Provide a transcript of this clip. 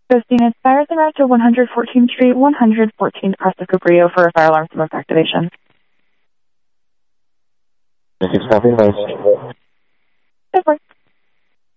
Ghosting is fires en route to 114th Street, 114th across the Cabrillo for a fire alarm smoke activation. Thank you, copy.